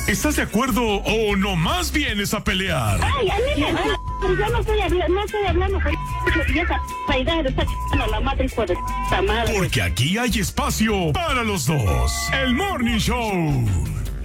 ¿Estás de acuerdo o nomás vienes a pelear? Ay, a mí yo no estoy hablando con esa paidad, está ch***ando a la madre, hijo de puta madre. Porque aquí hay espacio para los dos. El Morning Show.